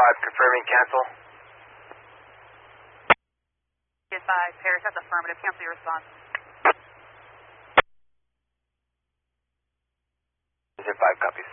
confirming cancel. Get 5, Paris, that's affirmative. Cancel your response. Is it 5 copies?